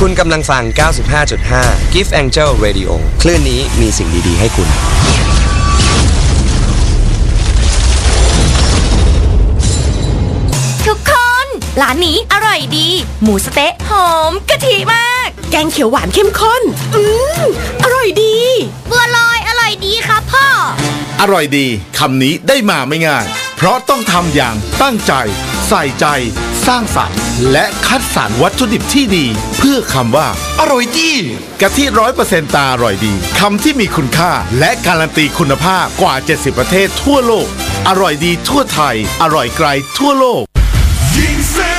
คุณกำลังฟัง 95.5 Gift Angel Radio คลื่นนี้มีสิ่งดีๆให้คุณทุกคนร้านนี้อร่อยดีหมูสะเต๊ะหอมกะทิมากแกงเขียวหวานเข้มข้นอร่อยดีบัวลอยอร่อยดีครับพ่ออร่อยดีคำนี้ได้มาไม่ง่ายเพราะต้องทำอย่างตั้งใจใส่ใจสร้างสรรค์และคัดสรรวัตถุดิบที่ดีเพื่อคำว่าอร่อยดีกะทิ 100% ตาอร่อยดีคำที่มีคุณค่าและการันตีคุณภาพกว่า70ประเทศทั่วโลกอร่อยดีทั่วไทยอร่อยไกลทั่วโลกยิงเส้